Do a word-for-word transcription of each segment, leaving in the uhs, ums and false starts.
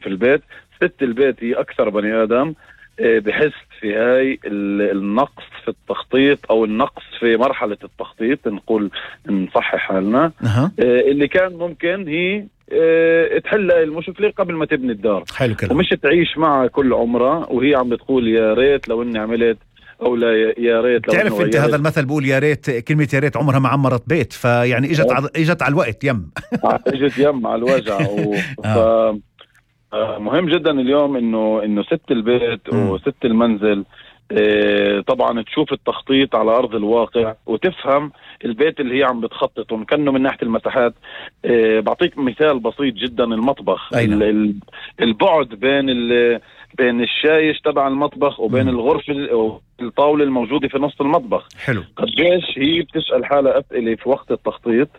في البيت. ست البيت هي أكثر بني آدم بحس في هاي النقص في التخطيط أو النقص في مرحلة التخطيط، نقول نصحح حالنا. أه. اللي كان ممكن هي تحل المشكلة قبل ما تبني الدار، حلو كلام. ومش تعيش معها كل عمرها وهي عم بتقول يا ريت لو اني عملت او لا يا ريت. تعرف انت هذا المثل بقول يا ريت، كلمة يا ريت عمرها ما عمرت بيت، فيعني اجت ع... اجت على الوقت يم اجت يم على الوجع و... ف... مهم جدا اليوم انه انه ست البيت م. وست المنزل إيه طبعا تشوف التخطيط على ارض الواقع وتفهم البيت اللي هي عم بتخططه كأنه من ناحية المساحات. إيه بعطيك مثال بسيط جدا، المطبخ. البعد بين بين الشايش تبع المطبخ وبين م. الغرفة الطاولة الموجودة في نص المطبخ. حلو. قديش هي بتسأل حالها أسئلة في وقت التخطيط،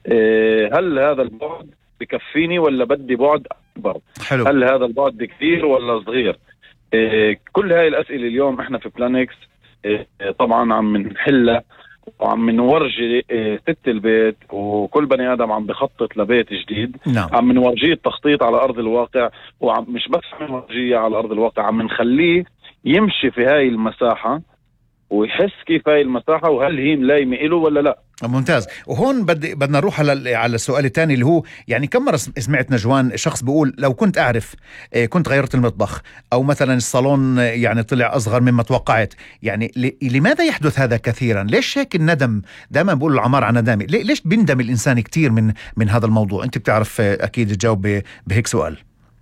إيه هل هذا البعد بكفيني ولا بدي بعد أكبر؟ حلو. هل هذا البعد كثير ولا صغير؟ إيه كل هاي الأسئلة اليوم إحنا في بلانكس إيه طبعا عم نحلها وعم نورجي إيه ست البيت وكل بني آدم عم بخطط لبيت جديد. نعم. عم نورجيه التخطيط على أرض الواقع، وعم مش بس عم نورجيه على أرض الواقع، عم نخليه يمشي في هاي المساحة ويحس كيف هاي المساحة وهل هي ملايمة إله ولا لا. ممتاز. وهون بدي بدنا نروح على على السؤال الثاني اللي هو يعني كم مرة سمعت نجوان شخص بيقول لو كنت أعرف كنت غيرت المطبخ، أو مثلا الصالون يعني طلع أصغر مما توقعت. يعني لماذا يحدث هذا كثيرا؟ ليش هيك الندم دائما بقول العمار عن ندامي؟ ليش بيندم الإنسان كتير من من هذا الموضوع؟ أنت بتعرف أكيد تجاوب بهيك سؤال.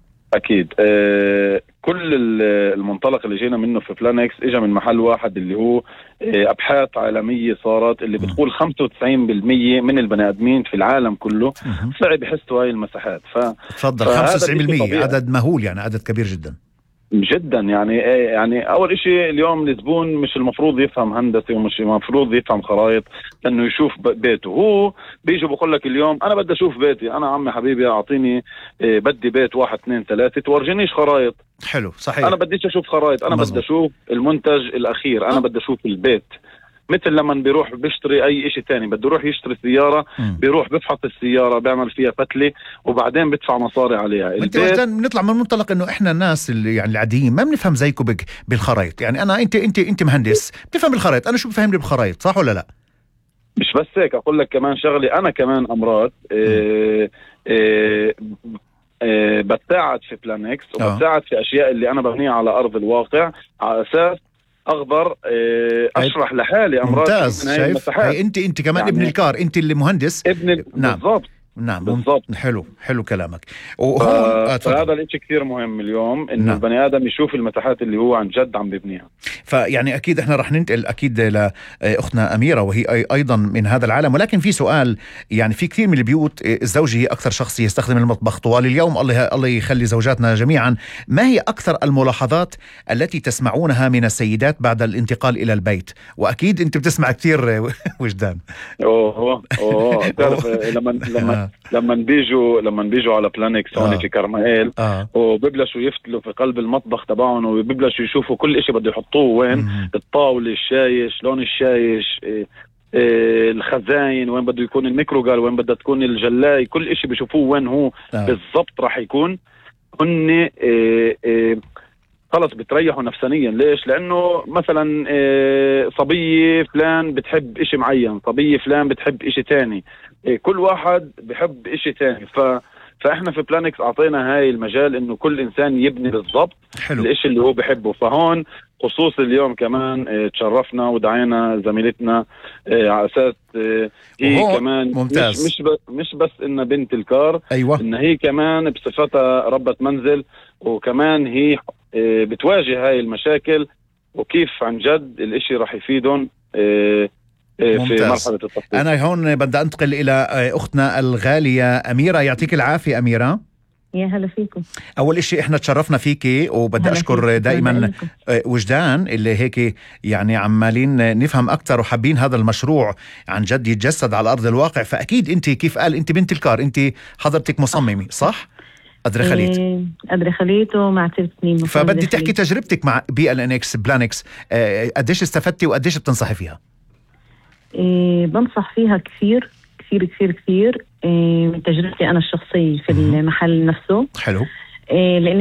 أكيد. أه كل المنطلق اللي جينا منه في بلانكس إجا من محل واحد اللي هو أبحاث عالمية صارت اللي بتقول خمسة وتسعين بالمية من البني آدمين في العالم كله صعب يحسوا هاي المساحات. ف... تفضل. خمسة وتسعين بالمية عدد مهول، يعني عدد كبير جدا جدا. يعني يعني اول اشي اليوم الزبون مش المفروض يفهم هندسي ومش المفروض يفهم خرائط لانه يشوف بيته. هو بيجي بقول لك اليوم انا بدي اشوف بيتي، انا عمي حبيبي اعطيني بدي بيت واحد اثنين ثلاثة، تورجينيش خرائط. حلو صحيح. انا بديش اشوف خرائط، انا بدي اشوف المنتج الاخير، انا بدي اشوف البيت. مثل لما بيروح بيشتري اي اشي تاني، بده يروح يشتري سيارة م. بيروح بفحص السيارة بيعمل فيها فتلة وبعدين بدفع مصاري عليها. انت بنطلع من منطلق انه احنا الناس اللي يعني العاديين ما بنفهم زيكم بالخرائط. يعني انا انت انت انت مهندس بتفهم بالخرائط، انا شو بفهمني بالخرائط، صح ولا لا؟ مش بس هيك، اقول لك كمان شغلي، انا كمان امراض إيه إيه إيه بتساعد في بلانكس وبتساعد في اشياء اللي انا ببنيها على ارض الواقع على اساس اقدر اشرح لحالي امراض. ممتاز. شايف هي انت انت كمان يعني ابن الكار، انت اللي مهندس ابن. نعم بالضبط. نعم بالضبط. حلو حلو كلامك. وهون ف... فهذا الاشي كثير مهم اليوم انه نعم. البني ادم يشوف المساحات اللي هو عن جد عم ببنيها. فيعني اكيد احنا رح ننتقل اكيد لاختنا اميره وهي ايضا من هذا العالم، ولكن في سؤال. يعني في كثير من البيوت الزوجه هي اكثر شخص يستخدم المطبخ طوال اليوم. الله الله يخلي زوجاتنا جميعا. ما هي اكثر الملاحظات التي تسمعونها من السيدات بعد الانتقال الى البيت؟ واكيد انت بتسمع كثير وجدان. اوه اوه بتعرف لما لما لما بيجوا لما بيجوا على بلانكس هون في كرمائيل آه. وبيبلشوا يفتلوا في قلب المطبخ تبعهم وبيبلشوا يشوفوا كل إشي بده يحطوه وين. م- الطاولة، الشايش، لون الشايش، إيه إيه الخزاين وين بده يكون، الميكروغال وين بدها تكون، الجلاي، كل إشي بيشوفوه وين هو آه. بالضبط راح يكون. هن إيه إيه خلص بتريحوا نفسانيا. ليش؟ لأنه مثلا إيه صبية فلان بتحب إشي معين، صبية فلان بتحب إشي تاني، إيه كل واحد بحب إشي تاني. ف... فإحنا في بلانكس أعطينا هاي المجال إنه كل إنسان يبني بالضبط الإشي اللي هو بحبه. فهون خصوص اليوم كمان إيه تشرفنا ودعينا زميلتنا إيه على أساس إيه هي كمان ممتاز. مش مش, ب... مش بس إنها بنت الكار. أيوة. إن هي كمان بصفتها ربة منزل، وكمان هي بتواجه هاي المشاكل وكيف عن جد الاشي راح يفيدهم في ممتاز. مرحلة التخطيط. أنا هون بدي أنتقل إلى أختنا الغالية أميرة. يعطيك العافية أميرة. يا هلا فيكم. أول إشي إحنا تشرفنا فيكي، وبدي أشكر دائما وجدان اللي هيك يعني عمالين نفهم أكتر وحابين هذا المشروع عن جد يتجسد على أرض الواقع. فأكيد أنت كيف قال أنت بنت الكار، أنت حضرتك مصممة صح؟ أدريخليت. إيه أدريخليت ومع ثلاث سنين. فبدي تحكي تجربتك مع بي ال ان اكس بلانكس، قديش استفدتي وقديش بتنصحي فيها؟ إيه بنصح فيها كثير كثير كثير كثير إيه من تجربتي أنا الشخصية في المحل نفسه. حلو. إيه لأن